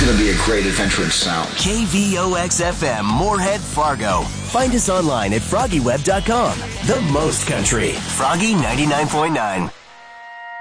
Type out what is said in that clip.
going to be a great adventure in sound. KVOX-FM, Moorhead, Fargo. Find us online at FroggyWeb.com. The most country. Froggy 99.9.